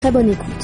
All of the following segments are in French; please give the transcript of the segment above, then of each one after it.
Très bonne écoute.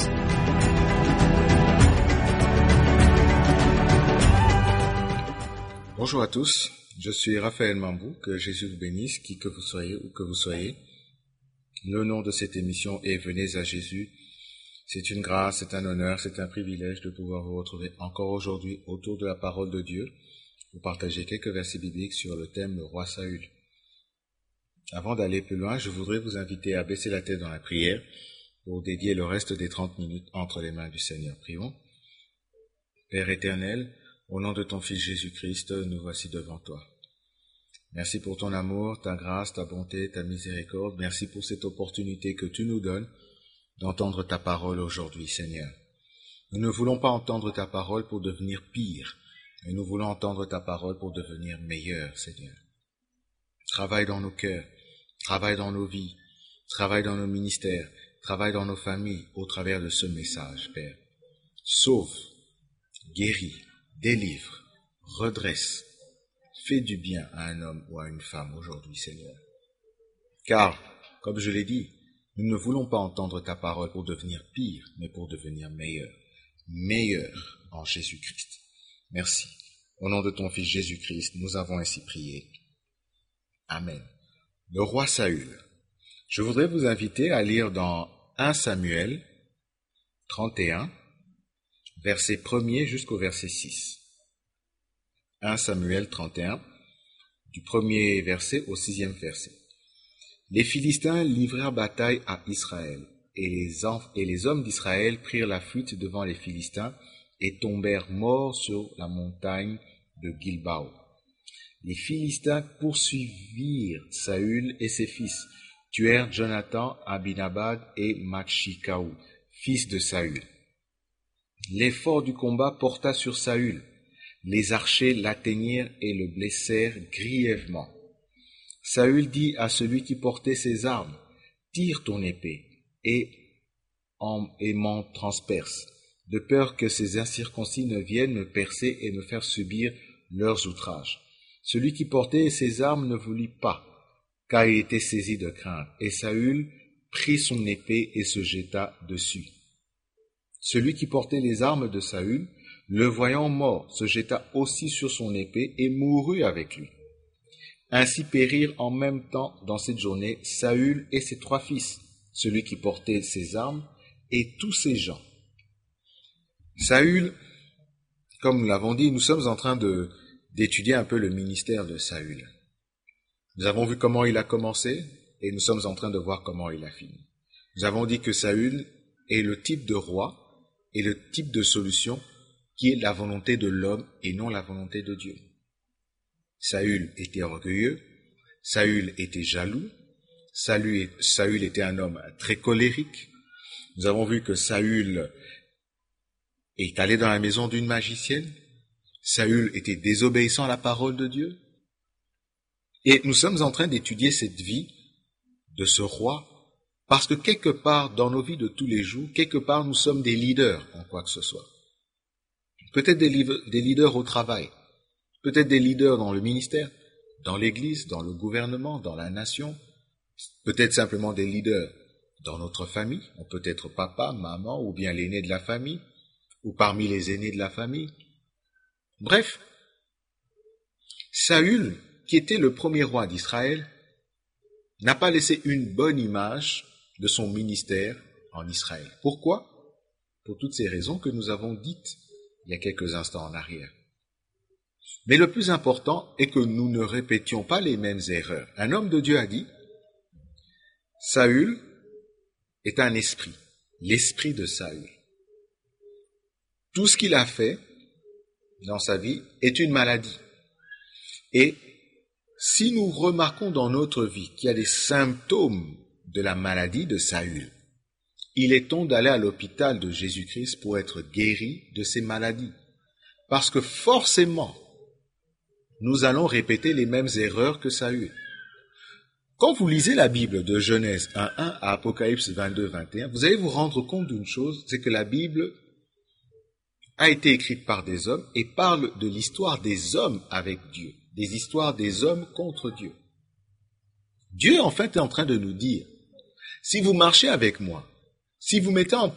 Bonjour à tous, je suis Raphaël Mambou, que Jésus vous bénisse, qui que vous soyez, où que vous soyez. Le nom de cette émission est Venez à Jésus. C'est une grâce, c'est un honneur, c'est un privilège de pouvoir vous retrouver encore aujourd'hui autour de la parole de Dieu, pour partager quelques versets bibliques sur le thème le roi Saül. Avant d'aller plus loin, je voudrais vous inviter à baisser la tête dans la prière pour dédier le reste des 30 minutes entre les mains du Seigneur. Prions. Père éternel, au nom de ton Fils Jésus-Christ, nous voici devant toi. Merci pour ton amour, ta grâce, ta bonté, ta miséricorde. Merci pour cette opportunité que tu nous donnes d'entendre ta parole aujourd'hui, Seigneur. Nous ne voulons pas entendre ta parole pour devenir pire, mais nous voulons entendre ta parole pour devenir meilleur, Seigneur. Travaille dans nos cœurs, travaille dans nos vies, travaille dans nos ministères, travaille dans nos familles au travers de ce message, Père. Sauve, guéris, délivre, redresse, fais du bien à un homme ou à une femme aujourd'hui, Seigneur. Car, comme je l'ai dit, nous ne voulons pas entendre ta parole pour devenir pire, mais pour devenir meilleur. Meilleur en Jésus-Christ. Merci. Au nom de ton Fils Jésus-Christ, nous avons ainsi prié. Amen. Le roi Saül. Je voudrais vous inviter à lire dans 1 Samuel 31, verset 1er jusqu'au verset 6. 1 Samuel 31, du premier verset au 6e verset. Les Philistins livrèrent bataille à Israël, et les hommes d'Israël prirent la fuite devant les Philistins et tombèrent morts sur la montagne de Gilbao. Les Philistins poursuivirent Saül et ses fils, tuèrent Jonathan, Abinadab et Makshikaou, fils de Saül. L'effort du combat porta sur Saül. Les archers l'atteignirent et le blessèrent grièvement. Saül dit à celui qui portait ses armes, « Tire ton épée et m'en transperce, de peur que ces incirconcis ne viennent me percer et me faire subir leurs outrages. » Celui qui portait ses armes ne voulut pas, car il était saisi de crainte, et Saül prit son épée et se jeta dessus. Celui qui portait les armes de Saül, le voyant mort, se jeta aussi sur son épée et mourut avec lui. Ainsi périrent en même temps dans cette journée Saül et ses 3 fils, celui qui portait ses armes et tous ses gens. Saül, comme nous l'avons dit, nous sommes en train d'étudier un peu le ministère de Saül. Nous avons vu comment il a commencé et nous sommes en train de voir comment il a fini. Nous avons dit que Saül est le type de roi et le type de solution qui est la volonté de l'homme et non la volonté de Dieu. Saül était orgueilleux, Saül était jaloux, Saül était un homme très colérique. Nous avons vu que Saül est allé dans la maison d'une magicienne. Saül était désobéissant à la parole de Dieu. Et nous sommes en train d'étudier cette vie de ce roi parce que quelque part dans nos vies de tous les jours, quelque part nous sommes des leaders en quoi que ce soit. Peut-être des leaders au travail, peut-être des leaders dans le ministère, dans l'église, dans le gouvernement, dans la nation, peut-être simplement des leaders dans notre famille, on peut être papa, maman ou bien l'aîné de la famille ou parmi les aînés de la famille. Bref, Saül, qui était le premier roi d'Israël, n'a pas laissé une bonne image de son ministère en Israël. Pourquoi? Pour toutes ces raisons que nous avons dites il y a quelques instants en arrière. Mais le plus important est que nous ne répétions pas les mêmes erreurs. Un homme de Dieu a dit, Saül est un esprit, l'esprit de Saül. Tout ce qu'il a fait dans sa vie est une maladie. Et si nous remarquons dans notre vie qu'il y a des symptômes de la maladie de Saül, il est temps d'aller à l'hôpital de Jésus-Christ pour être guéri de ces maladies. Parce que forcément, nous allons répéter les mêmes erreurs que Saül. Quand vous lisez la Bible de Genèse 1.1 à Apocalypse 22.21, vous allez vous rendre compte d'une chose, c'est que la Bible a été écrite par des hommes et parle de l'histoire des hommes avec Dieu, des histoires des hommes contre Dieu. Dieu, en fait, est en train de nous dire, si vous marchez avec moi, Si vous mettez en